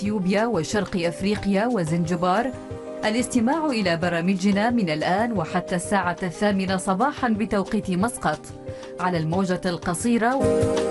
إثيوبيا وشرق أفريقيا وزنجبار. الاستماع إلى برامجنا من الآن وحتى الساعة 8 صباحا بتوقيت مسقط على الموجة القصيرة.